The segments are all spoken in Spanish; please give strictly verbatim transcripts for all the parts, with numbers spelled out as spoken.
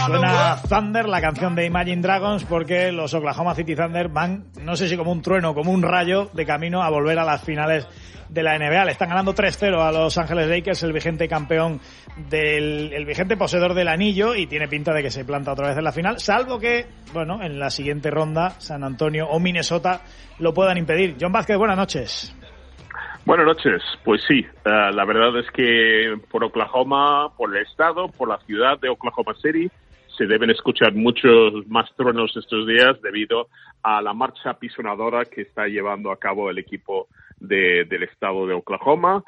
Suena Thunder, la canción de Imagine Dragons, porque los Oklahoma City Thunder van, no sé si como un trueno, como un rayo, de camino a volver a las finales de la N B A. Le están ganando tres cero a Los Ángeles Lakers, el vigente campeón, del el vigente poseedor del anillo, y tiene pinta de que se planta otra vez en la final, salvo que, bueno, en la siguiente ronda San Antonio o Minnesota lo puedan impedir. John Vázquez, buenas noches. Buenas noches. Pues sí, uh, la verdad es que por Oklahoma, por el estado, por la ciudad de Oklahoma City, se deben escuchar muchos más truenos estos días debido a la marcha pisonadora que está llevando a cabo el equipo de, del estado de Oklahoma.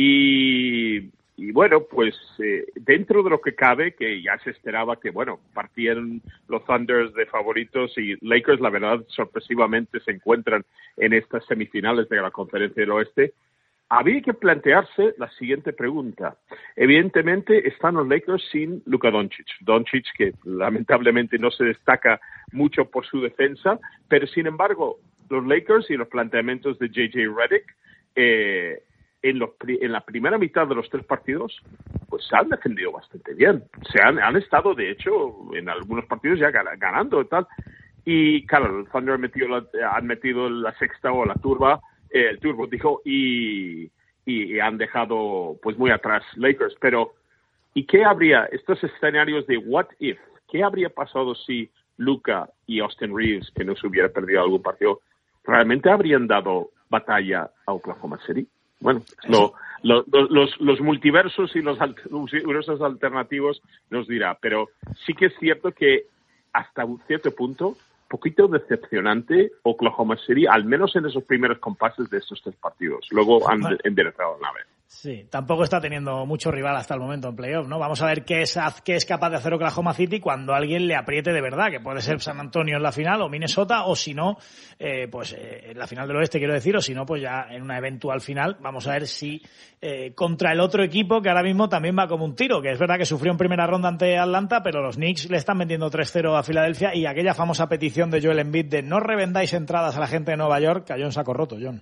Y, y bueno, pues eh, dentro de lo que cabe, que ya se esperaba que, bueno, partieran los Thunders de favoritos, y Lakers, la verdad, sorpresivamente se encuentran en estas semifinales de la Conferencia del Oeste. Había que plantearse la siguiente pregunta. Evidentemente están los Lakers sin Luka Doncic. Doncic, que lamentablemente no se destaca mucho por su defensa, pero sin embargo los Lakers y los planteamientos de J J Redick eh, en, los, en la primera mitad de los tres partidos pues se han defendido bastante bien. Se han, han estado, de hecho, en algunos partidos ya ganando y tal. Y claro, el Thunder han metido la, han metido la sexta o la turba, eh, el turbo, dijo, y, y han dejado pues muy atrás Lakers. Pero, ¿y qué habría, estos escenarios de what if, qué habría pasado si Luka y Austin Reeves, que no se hubiera perdido algún partido, realmente habrían dado batalla a Oklahoma City? Bueno, lo, lo, lo, los, los multiversos y los universos alternativos nos dirá, pero sí que es cierto que hasta un cierto punto, poquito decepcionante Oklahoma City, al menos en esos primeros compases de estos tres partidos. Luego han enderezado la nave. Sí, tampoco está teniendo mucho rival hasta el momento en playoff, ¿no? Vamos a ver qué es, qué es capaz de hacer Oklahoma City cuando alguien le apriete de verdad, que puede ser San Antonio en la final o Minnesota, o si no, eh, pues eh, en la final del oeste, quiero decir, o si no, pues ya en una eventual final. Vamos a ver si eh, contra el otro equipo, que ahora mismo también va como un tiro, que es verdad que sufrió en primera ronda ante Atlanta, pero los Knicks le están vendiendo tres cero a Filadelfia, y aquella famosa petición de Joel Embiid de no revendáis entradas a la gente de Nueva York cayó en saco roto, John.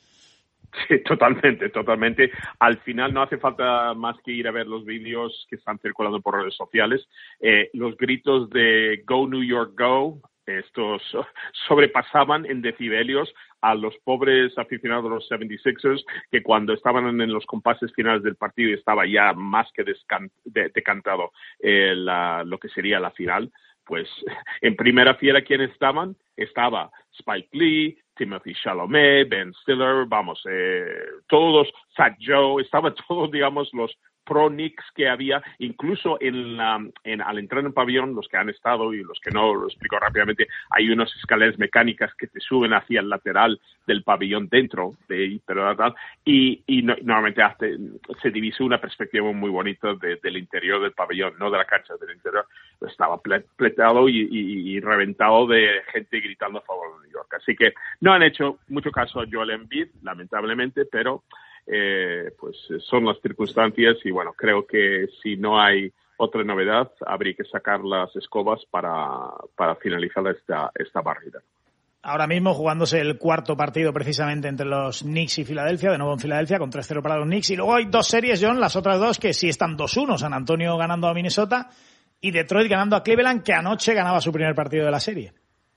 Sí, totalmente, totalmente. Al final no hace falta más que ir a ver los vídeos que están circulando por redes sociales. Eh, los gritos de Go New York Go, estos sobrepasaban en decibelios a los pobres aficionados de los setenta y seis ers, que cuando estaban en los compases finales del partido y estaba ya más que descan- de- decantado eh, la, lo que sería la final, pues en primera fila, ¿quiénes estaban? Estaba Spike Lee, Timothy Chalamet, Ben Stiller, vamos, eh, todos, Fat Joe, estaban todos, digamos, los pro Knicks que había, incluso en la, en, al entrar en el pabellón, los que han estado y los que no, lo explico rápidamente, hay unas escaleras mecánicas que te suben hacia el lateral del pabellón dentro de ahí, pero tal, y, y no, normalmente hace, se divisa una perspectiva muy bonita de, del interior del pabellón, no de la cancha, del interior. Estaba pletado y, y, y reventado de gente gritando a favor de New York. Así que no han hecho mucho caso a Joel Embiid, lamentablemente, pero eh, pues son las circunstancias, y bueno, creo que si no hay otra novedad, habría que sacar las escobas para, para finalizar esta, esta barrida. Ahora mismo jugándose el cuarto partido precisamente entre los Knicks y Filadelfia, de nuevo en Filadelfia con tres cero para los Knicks, y luego hay dos series, John, las otras dos que sí están dos uno, San Antonio ganando a Minnesota y Detroit ganando a Cleveland, que anoche ganaba su primer partido de la serie.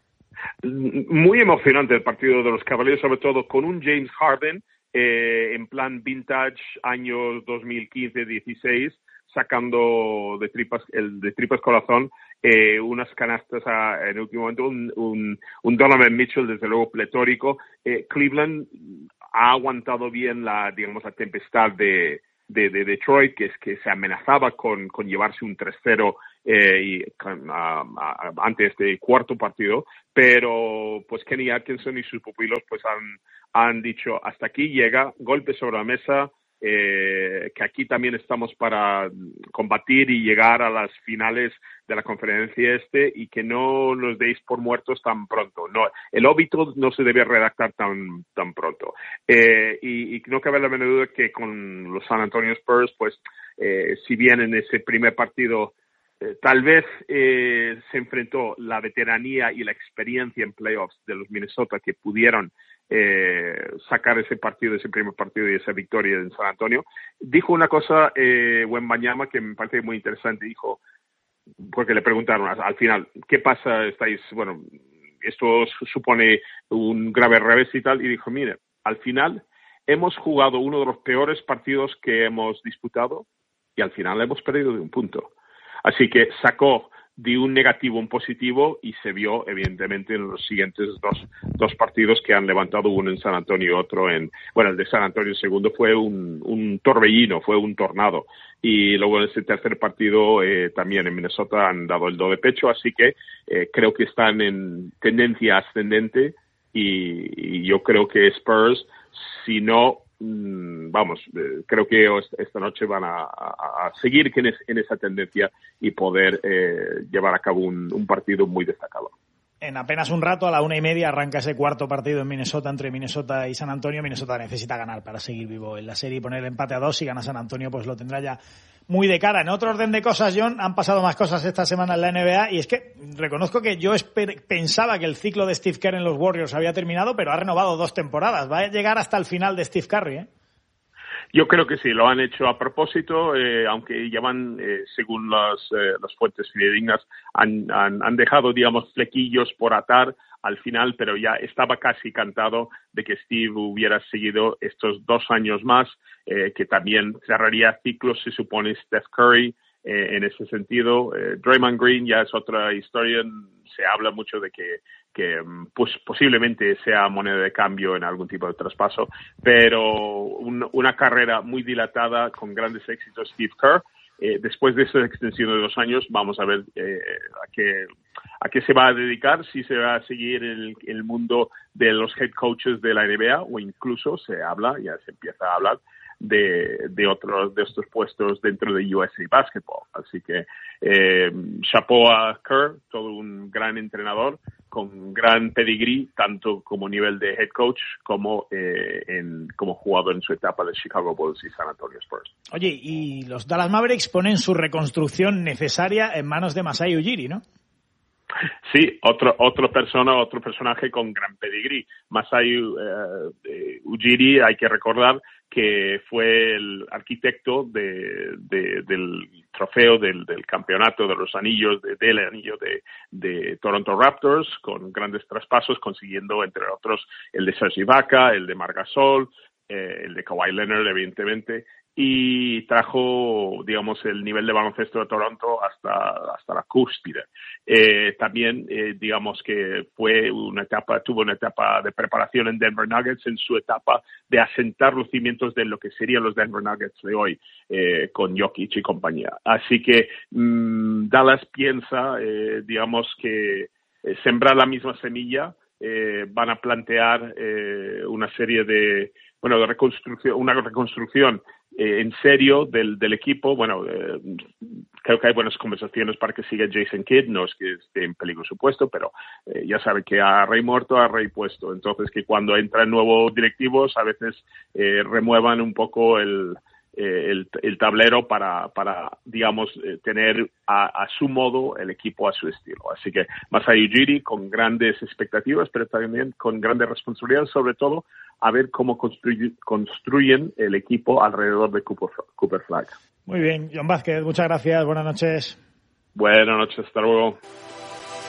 Muy emocionante el partido de los Cavaliers, sobre todo con un James Harden eh, en plan vintage, años dos mil quince dieciséis, sacando de tripas el de tripas corazón eh, unas canastas a, en el último momento, un, un, un Donovan Mitchell desde luego pletórico. Eh, Cleveland ha aguantado bien la, digamos, la tempestad de De, de Detroit, que es que se amenazaba con, con llevarse un tres cero eh, y, con, uh, uh, antes del cuarto partido, pero pues Kenny Atkinson y sus pupilos pues han, han dicho hasta aquí llega, golpe sobre la mesa, eh, que aquí también estamos para combatir y llegar a las finales de la conferencia este, y que no nos deis por muertos tan pronto. No, el óbito no se debe redactar tan tan pronto. Eh, y, y no cabe la menor duda que con los San Antonio Spurs, pues, eh, si bien en ese primer partido eh, tal vez eh, se enfrentó la veteranía y la experiencia en playoffs de los Minnesota, que pudieron eh, sacar ese partido, ese primer partido y esa victoria en San Antonio, dijo una cosa eh, Wembanyama que me parece muy interesante. Dijo: porque le preguntaron al final, ¿qué pasa? Estáis, bueno, esto supone un grave revés y tal, y dijo, mire, al final hemos jugado uno de los peores partidos que hemos disputado y al final hemos perdido de un punto. Así que sacó de un negativo un positivo y se vio evidentemente en los siguientes dos, dos partidos que han levantado, uno en San Antonio y otro en, bueno, el de San Antonio el segundo fue un, un torbellino, fue un tornado, y luego en ese tercer partido eh, también en Minnesota han dado el do de pecho, así que eh, creo que están en tendencia ascendente y, y yo creo que Spurs, si no, vamos, eh, creo que esta noche van a, a, a seguir en, es, en esa tendencia y poder eh, llevar a cabo un, un partido muy destacado. En apenas un rato, a la una y media, arranca ese cuarto partido en Minnesota entre Minnesota y San Antonio. Minnesota necesita ganar para seguir vivo en la serie y poner el empate a dos. Si gana San Antonio, pues lo tendrá ya muy de cara. En otro orden de cosas, John, han pasado más cosas esta semana en la N B A y es que reconozco que yo esper- pensaba que el ciclo de Steve Kerr en los Warriors había terminado, pero ha renovado dos temporadas. Va a llegar hasta el final de Steve Curry, ¿eh? Yo creo que sí, lo han hecho a propósito, eh, aunque llevan, eh, según las, eh, las fuentes fidedignas, han, han, han dejado, digamos, flequillos por atar al final, pero ya estaba casi cantado de que Steve hubiera seguido estos dos años más, eh, que también cerraría ciclos, se supone, Steph Curry. Eh, en ese sentido, eh, Draymond Green ya es otra historia, se habla mucho de que, que pues, posiblemente sea moneda de cambio en algún tipo de traspaso, pero un, una carrera muy dilatada con grandes éxitos Steve Kerr. Eh, después de esa extensión de dos años, vamos a ver eh, a qué a qué se va a dedicar, si se va a seguir el, el mundo de los head coaches de la N B A o incluso se habla, ya se empieza a hablar de, de otros de estos puestos dentro de U S A Basketball. Así que eh, chapeau a Kerr, todo un gran entrenador con gran pedigrí, tanto como nivel de head coach como eh, en, como jugador en su etapa de Chicago Bulls y San Antonio Spurs. Oye, y los Dallas Mavericks ponen su reconstrucción necesaria en manos de Masai Ujiri, ¿no? Sí, otro otro persona, otro personaje con gran pedigrí. Masai uh, Ujiri, hay que recordar que fue el arquitecto de, de, del trofeo del, del campeonato de los anillos, de, del anillo de, de Toronto Raptors, con grandes traspasos, consiguiendo, entre otros, el de Serge Ibaka, el de Marc Gasol, eh, el de Kawhi Leonard, evidentemente, y trajo, digamos, el nivel de baloncesto de Toronto hasta hasta la cúspide. Eh, también, eh, digamos que fue una etapa, tuvo una etapa de preparación en Denver Nuggets, en su etapa de asentar los cimientos de lo que serían los Denver Nuggets de hoy, eh, con Jokic y compañía. Así que mmm, Dallas piensa, eh, digamos, que eh, sembrar la misma semilla, eh, van a plantear eh, una serie de, bueno, de reconstrucción, una reconstrucción Eh, en serio del, del equipo. Bueno, eh, creo que hay buenas conversaciones para que siga Jason Kidd, no es que esté en peligro su puesto, pero eh, ya sabe que a rey muerto, a rey puesto. Entonces, que cuando entran nuevos directivos, a veces eh, remuevan un poco el, eh, el, el tablero para, para digamos, eh, tener a, a su modo el equipo a su estilo. Así que Masai Ujiri con grandes expectativas, pero también con grandes responsabilidades, sobre todo a ver cómo construy, construyen el equipo alrededor de Cooper, Cooper Flag. Muy bien, John Vázquez, muchas gracias, buenas noches. Buenas noches, hasta luego.